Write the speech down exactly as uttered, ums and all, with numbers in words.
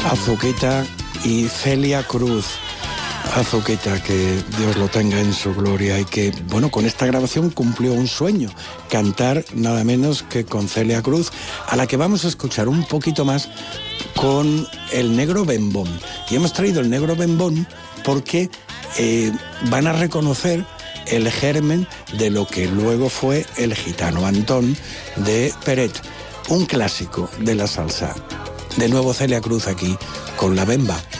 Azuquita y Celia Cruz. Azuquita, que Dios lo tenga en su gloria, y que, bueno, con esta grabación cumplió un sueño, cantar nada menos que con Celia Cruz, a la que vamos a escuchar un poquito más con el Negro Bembón. Y hemos traído el Negro Bembón porque eh, van a reconocer el germen de lo que luego fue el Gitano Antón de Peret, un clásico de la salsa. De nuevo Celia Cruz aquí con La Bemba.